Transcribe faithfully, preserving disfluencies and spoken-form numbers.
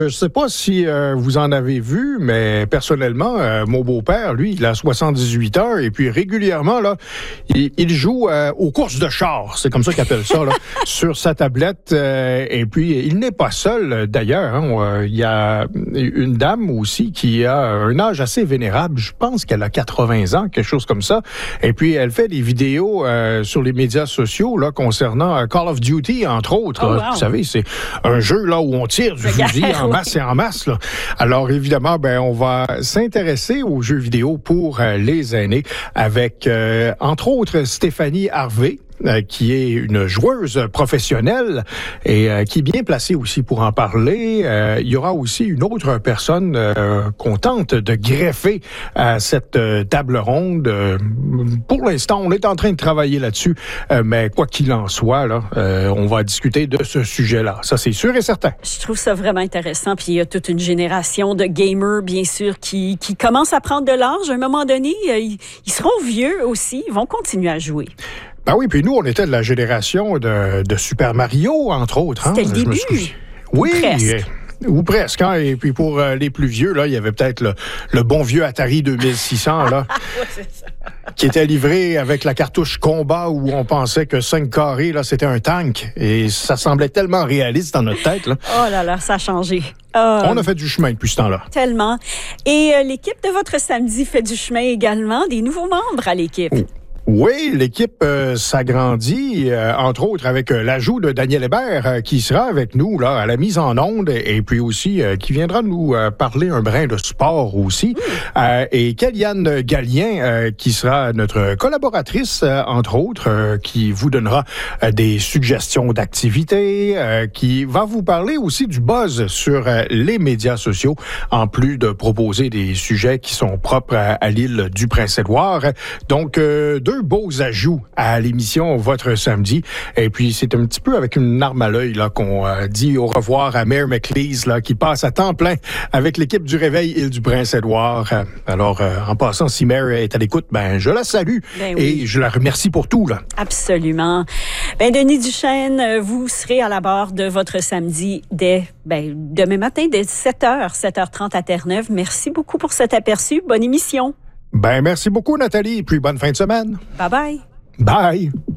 Je ne sais pas si euh, vous en avez vu, mais personnellement, euh, mon beau-père, lui, il a soixante-dix-huit ans et puis régulièrement, là, il, il joue euh, aux courses de chars, c'est comme ça qu'il appelle ça, là, sur sa tablette. Euh, et puis, il n'est pas seul, d'ailleurs. Hein, il y a une dame aussi qui a un âge assez vénérable. Je pense qu'elle a quatre-vingts ans, quelque chose comme ça. Et puis, elle fait des vidéos euh, sur les médias sociaux là concernant Call of Duty, entre autres. Oh, wow. Vous savez, c'est un jeu là où on tire du fusil en masse et en masse. Là. Alors, évidemment, ben on va s'intéresser aux jeux vidéo pour euh, les aînés avec, euh, entre autres, Stéphanie Harvey, Euh, qui est une joueuse professionnelle et euh, qui est bien placée aussi pour en parler. Euh, il y aura aussi une autre personne euh, qu'on tente de greffer à cette euh, table ronde. Euh, pour l'instant, on est en train de travailler là-dessus, euh, mais quoi qu'il en soit, là, euh, on va discuter de ce sujet-là. Ça, c'est sûr et certain. Je trouve ça vraiment intéressant. Puis il y a toute une génération de gamers, bien sûr, qui, qui commencent à prendre de l'âge. À un moment donné, ils, ils seront vieux aussi. Ils vont continuer à jouer. Ben oui, puis nous, on était de la génération de, de Super Mario, entre autres. C'était hein? le début. Oui, presque. Ou presque. Hein? Et puis pour euh, les plus vieux, là, il y avait peut-être le, le bon vieux Atari deux mille six cents, là, ouais, c'est ça. qui était livré avec la cartouche combat où on pensait que cinq carrés, là, c'était un tank. Et ça semblait tellement réaliste dans notre tête. Là. Oh là là, ça a changé. Euh, on a fait du chemin depuis ce temps-là. Tellement. Et euh, l'équipe de votre samedi fait du chemin également. Des nouveaux membres à l'équipe. Oh. Oui, l'équipe euh, s'agrandit, euh, entre autres avec euh, l'ajout de Daniel Hébert euh, qui sera avec nous là à la mise en onde et puis aussi euh, qui viendra nous euh, parler un brin de sport aussi. Mmh. Euh, et Kellyanne Gallien euh, qui sera notre collaboratrice, euh, entre autres, euh, qui vous donnera euh, des suggestions d'activités, euh, qui va vous parler aussi du buzz sur euh, les médias sociaux, en plus de proposer des sujets qui sont propres à, à l'île du Prince-Édouard. Donc, euh, deux beaux ajouts à l'émission Votre Samedi. Et puis, c'est un petit peu avec une larme à l'œil là, qu'on euh, dit au revoir à Mère McLeese, là, qui passe à temps plein avec l'équipe du Réveil Île du Prince-Édouard. Alors, euh, en passant, si Mère est à l'écoute, ben, je la salue ben oui. et je la remercie pour tout. Là. Absolument. Ben, Denis Duchesne, vous serez à la barre de Votre Samedi dès ben, demain matin, dès sept heures, sept heures trente à Terre-Neuve. Merci beaucoup pour cet aperçu. Bonne émission. Ben, merci beaucoup, Nathalie, puis bonne fin de semaine. Bye bye. Bye.